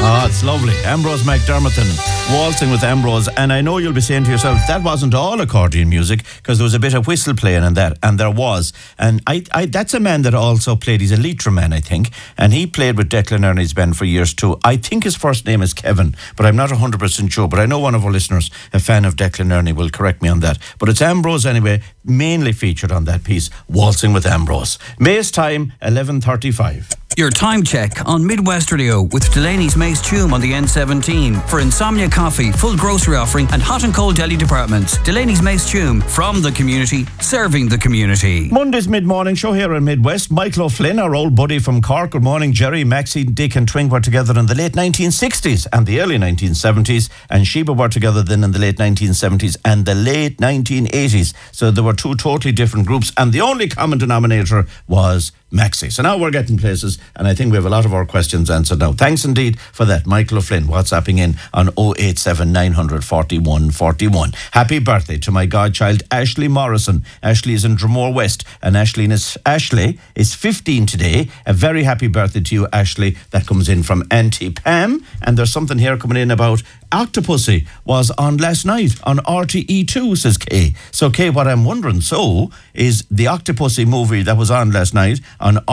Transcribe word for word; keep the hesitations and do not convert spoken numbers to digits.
Oh, it's lovely. Ambrose McDermott and Waltzing with Ambrose. And I know you'll be saying to yourself, that wasn't all accordion music, because there was a bit of whistle playing in that, and there was. And I, I that's a man that also played, he's a Leitrim man, I think, and he played with Declan Ernie's band for years too. I think his first name is Kevin, but I'm not one hundred percent sure. But I know one of our listeners, a fan of Declan Ernie, will correct me on that. But it's Ambrose anyway, mainly featured on that piece, Waltzing with Ambrose. May's time, eleven thirty-five. Your time check on Midwest Radio with Delaney's Mace Tume on the N seventeen. For Insomnia Coffee, full grocery offering and hot and cold deli departments. Delaney's Mace Tume, from the community, serving the community. Monday's mid-morning show here in Midwest. Michael O'Flynn, our old buddy from Cork. Good morning. Jerry, Maxie, Dick and Twink were together in the late nineteen sixties and the early nineteen seventies. And Sheba were together then in the late nineteen seventies and the late nineteen eighties. So there were two totally different groups. And the only common denominator was Maxie. So now we're getting places, and I think we have a lot of our questions answered now. Thanks indeed for that. Michael O'Flynn WhatsApping in on oh eight seven nine forty-one forty-one. Happy birthday to my godchild Ashley Morrison. Ashley is in Dromore West, and Ashley is, Ashley is fifteen today. A very happy birthday to you, Ashley. That comes in from Auntie Pam. And there's something here coming in about Octopussy was on last night on R T E two, says Kay. So Kay, what I'm wondering so is the Octopussy movie that was on last night on